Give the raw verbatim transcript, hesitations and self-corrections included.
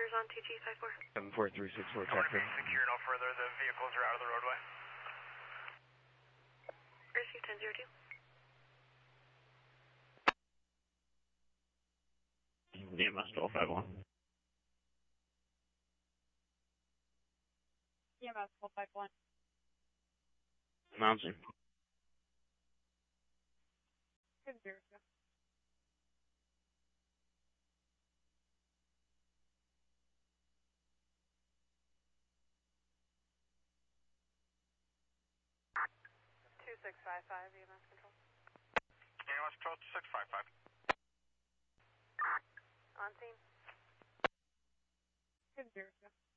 passengers on T G five four. seven four three six four, traffic. Secure no further. The vehicles are out of the roadway. Receive ten zero two. D M S twelve five one. D M S twelve five one. Mountain. ten zero two. two six five five, E M S control. E M S control two six five five. On scene. ten zero two.